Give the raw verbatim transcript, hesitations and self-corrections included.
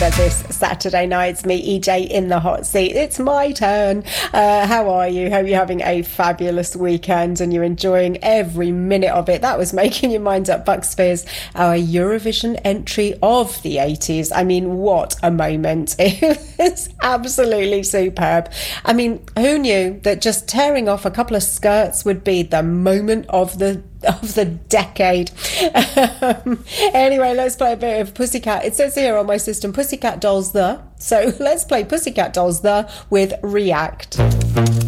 uh, this Saturday night. It's me, E J, in the hot seat. It's my turn. Uh, how are you? Hope you're having a fabulous weekend and you're enjoying every minute of it. That was Making Your Mind Up, Buckspheres, our Eurovision entry of the eighties. I mean, what a moment. It was absolutely superb. I mean, who knew that just tearing off a couple of skirts would be the moment of the of the decade. Um, anyway, let's play a bit of Pussycat. It says here on my system, Pussycat Dolls The. So let's play Pussycat Dolls The with React.